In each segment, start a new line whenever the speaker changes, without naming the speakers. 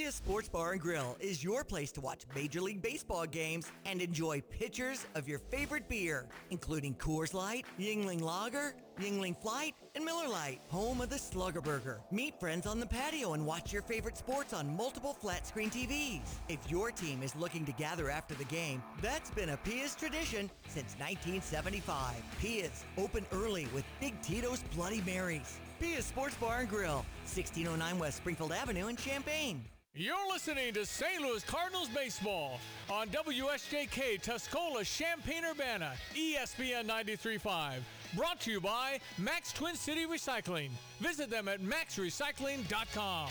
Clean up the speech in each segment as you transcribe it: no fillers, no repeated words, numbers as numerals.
Pia Sports Bar and Grill is your place to watch Major League Baseball games and enjoy pitchers of your favorite beer, including Coors Light, Yuengling Lager, Yuengling Flight, and Miller Lite, home of the Slugger Burger. Meet friends on the patio and watch your favorite sports on multiple flat-screen TVs. If your team is looking to gather after the game, that's been a Pia's tradition since 1975. Pia's, open early with Big Tito's Bloody Marys. Pia's Sports Bar and Grill, 1609 West Springfield Avenue in Champaign.
You're listening to St. Louis Cardinals baseball on WSJK Tuscola, Champaign-Urbana, ESPN 93.5. Brought to you by Max Twin City Recycling. Visit them at maxrecycling.com.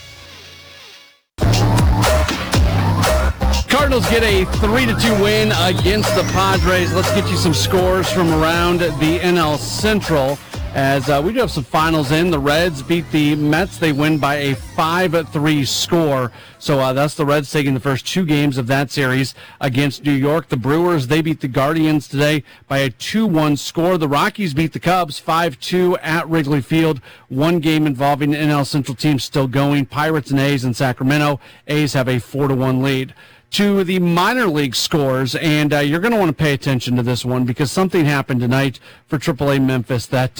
Cardinals get a 3-2 win against the Padres. Let's get you some scores from around the NL Central. As we do have some finals in. The Reds beat the Mets. They win by a 5-3 score. So that's the Reds taking the first two games of that series against New York. The Brewers, they beat the Guardians today by a 2-1 score. The Rockies beat the Cubs 5-2 at Wrigley Field. One game involving the NL Central teams still going. Pirates and A's in Sacramento. A's have a 4-1 lead. To the minor league scores, and you're going to want to pay attention to this one because something happened tonight for AAA Memphis that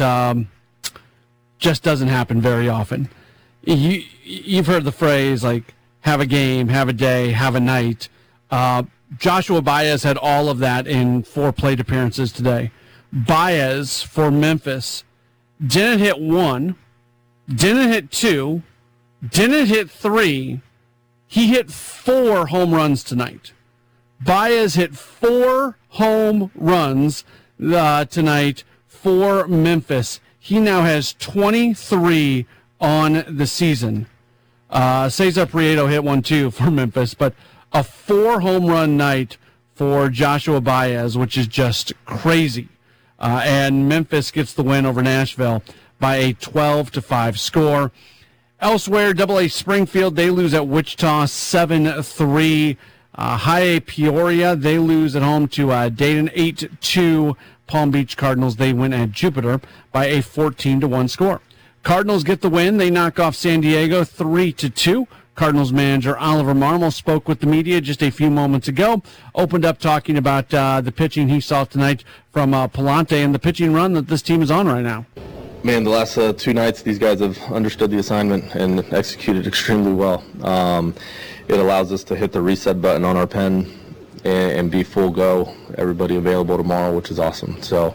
just doesn't happen very often. You've heard the phrase, like, have a game, have a day, have a night. Joshua Baez had all of that in 4 plate appearances today. Baez, for Memphis, didn't hit 1, didn't hit 2, didn't hit 3, he hit 4 home runs tonight. Baez hit 4 home runs tonight for Memphis. He now has 23 on the season. Cesar Prieto hit 1 too for Memphis, but a 4 home run night for Joshua Baez, which is just crazy. And Memphis gets the win over Nashville by a 12-5 score. Elsewhere, AA Springfield, they lose at Wichita 7-3. High A Peoria, they lose at home to Dayton 8-2. Palm Beach Cardinals, they win at Jupiter by a 14-1 score. Cardinals get the win. They knock off San Diego 3-2. Cardinals manager Oliver Marmol spoke with the media just a few moments ago, opened up talking about the pitching he saw tonight from Palante and the pitching run that this team is on right now.
Man, the last 2 nights, these guys have understood the assignment and executed extremely well. It allows us to hit the reset button on our pen and be full go. Everybody available tomorrow, which is awesome. So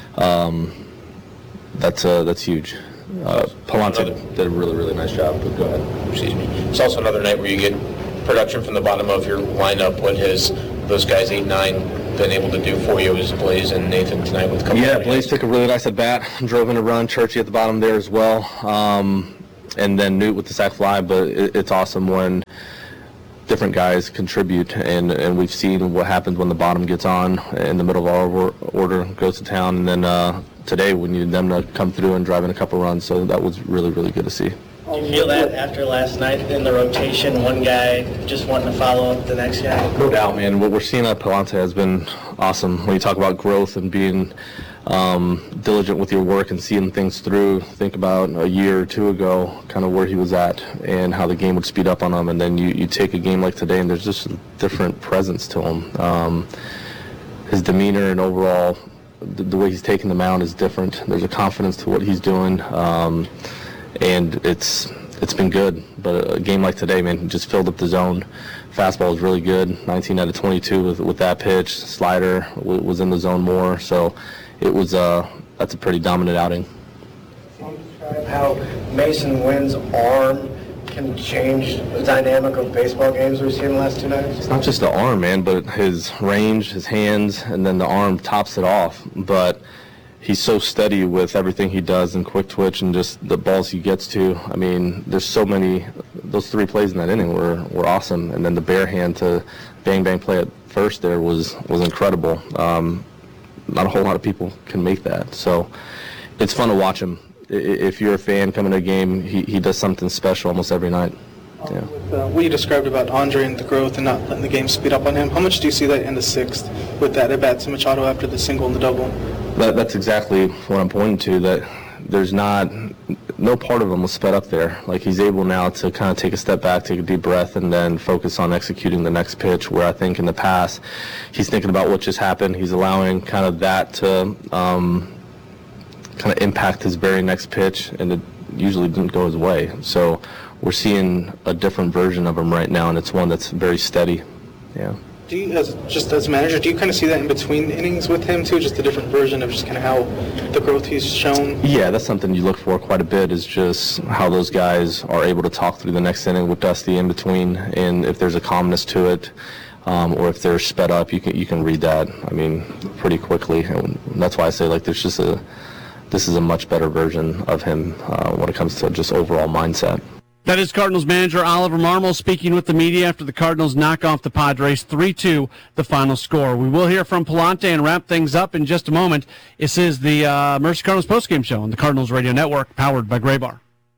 that's huge. Palante did a really, really nice job. But go ahead.
Excuse me. It's also another night where you get production from the bottom of your lineup. What has those guys 8-9 been able to do for you as Blaze and Nathan tonight with a couple?
Yeah, Blaze took a really nice at bat, drove in a run. Churchy at the bottom there as well, and then Newt with the sac fly. But it's awesome when different guys contribute, and we've seen what happens when the bottom gets on in the middle of our order, goes to town, and then today we needed them to come through and drive in a couple runs. So that was really, really good to see.
Do you feel that after last night in the rotation, one guy just wanting to follow up the next guy?
No doubt, man. What we're seeing at Palante has been awesome. When you talk about growth and being diligent with your work and seeing things through, think about a year or 2 ago, kind of where he was at and how the game would speed up on him. And then you take a game like today, and there's just a different presence to him. His demeanor and overall, the way he's taking the mound is different. There's a confidence to what he's doing. And it's been good, but a game like today, man, just filled up the zone. Fastball was really good, 19 out of 22 with that pitch. Slider was in the zone more, so it was that's a pretty dominant outing.
Describe how Mason Wynn's arm can change the dynamic of baseball games we've seen the last 2 nights.
It's not just the arm, man, but his range, his hands, and then the arm tops it off. But he's so steady with everything he does and quick twitch and just the balls he gets to. I mean, there's so many. Those 3 plays in that inning were awesome. And then the bare hand to bang play at first there was incredible. Not a whole lot of people can make that. So it's fun to watch him. If you're a fan coming to a game, he does something special almost every night. Yeah.
With what you described about Andre and the growth and not letting the game speed up on him, how much do you see that in the 6th with that at bat to Machado after the single and the double?
That's exactly what I'm pointing to, that there's no part of him was sped up there. Like, he's able now to kind of take a step back, take a deep breath, and then focus on executing the next pitch, where I think in the past he's thinking about what just happened. He's allowing kind of that to kind of impact his very next pitch, and it usually didn't go his way. So we're seeing a different version of him right now, and it's one that's very steady. Yeah.
Do you, as manager, do you kind of see that in between innings with him too, just a different version of just kind of how the growth he's shown?
Yeah, that's something you look for quite a bit, is just how those guys are able to talk through the next inning with Dusty in between, and if there's a calmness to it, or if they're sped up, you can read that, I mean, pretty quickly. And that's why I say, like, this is a much better version of him when it comes to just overall mindset.
That is Cardinals manager Oliver Marmol speaking with the media after the Cardinals knock off the Padres 3-2, the final score. We will hear from Palante and wrap things up in just a moment. This is the Mercy Cardinals postgame show on the Cardinals Radio Network, powered by Graybar.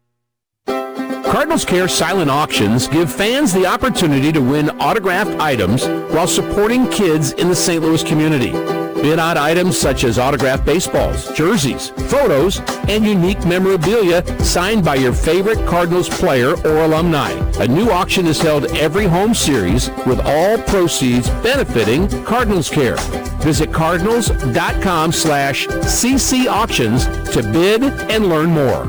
Cardinals Care silent auctions give fans the opportunity to win autographed items while supporting kids in the St. Louis community. Bid on items such as autographed baseballs, jerseys, photos, and unique memorabilia signed by your favorite Cardinals player or alumni. A new auction is held every home series, with all proceeds benefiting Cardinals Care. Visit cardinals.com/CC auctions to bid and learn more.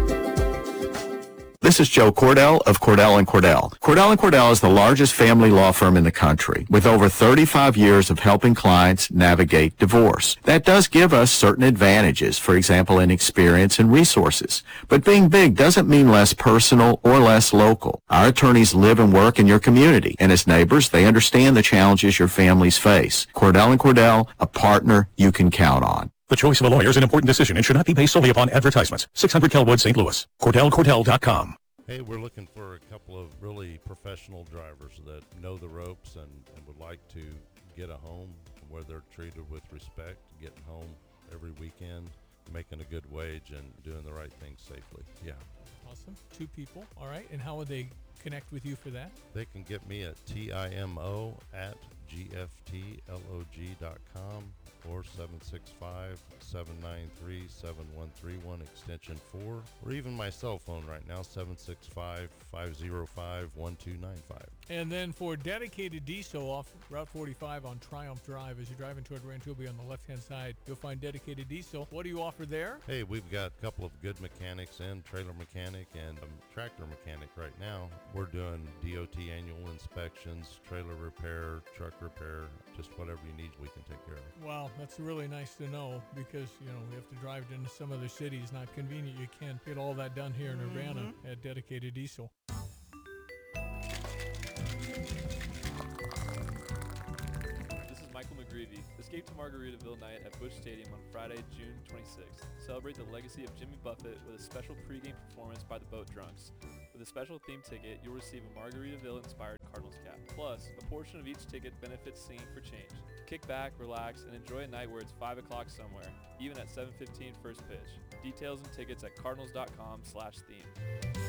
This is Joe Cordell of Cordell & Cordell. Cordell & Cordell is the largest family law firm in the country, with over 35 years of helping clients navigate divorce. That does give us certain advantages, for example, in experience and resources. But being big doesn't mean less personal or less local. Our attorneys live and work in your community, and as neighbors, they understand the challenges your families face. Cordell & Cordell, a partner you can count on.
The choice of a lawyer is an important decision and should not be based solely upon advertisements. 600 Kelwood, St. Louis. CordellCordell.com.
Hey, we're looking for a couple of really professional drivers that know the ropes and would like to get a home where they're treated with respect, getting home every weekend, making a good wage, and doing the right thing safely. Yeah.
Awesome. 2 people. All right. And how would they connect with you for that?
They can get me at TIMO@GFTLOG.com or 765-793-7131 extension 4, or even my cell phone right now, 765-505-1295.
And then for dedicated diesel off Route 45 on Triumph Drive, as you're driving toward Rantoul on the left-hand side, you'll find dedicated diesel. What do you offer there?
Hey, we've got a couple of good mechanics in, trailer mechanic and tractor mechanic right now. We're doing DOT annual inspections, trailer repair, truck repair, just whatever you need, we can take care of.
Wow, that's really nice to know, because, you know, we have to drive into some other cities. Not convenient. You can't get all that done here in Urbana at dedicated diesel.
This is Michael McGreevy. Escape to Margaritaville night at Busch Stadium on Friday, June 26th. Celebrate the legacy of Jimmy Buffett with a special pregame performance by the Boat Drunks. With a special theme ticket, you'll receive a Margaritaville-inspired Cardinals cap. Plus, a portion of each ticket benefits Singing for Change. Kick back, relax, and enjoy a night where it's 5 o'clock somewhere, even at 7:15 first pitch. Details and tickets at cardinals.com/theme.